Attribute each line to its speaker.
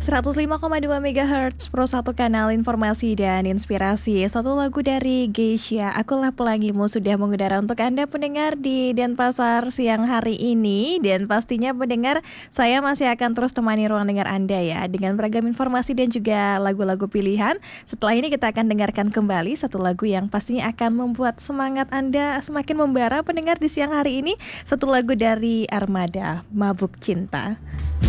Speaker 1: 105,2 MHz Pro 1 kanal informasi dan inspirasi. Satu lagu dari Geisha, Akulah Pelangimu sudah mengudara untuk Anda pendengar di Denpasar siang hari ini. Dan pastinya pendengar, saya masih akan terus temani ruang dengar Anda ya, dengan beragam informasi dan juga lagu-lagu pilihan. Setelah ini kita akan dengarkan kembali satu lagu yang pastinya akan membuat semangat Anda semakin membara pendengar di siang hari ini. Satu lagu dari Armada, Mabuk Cinta.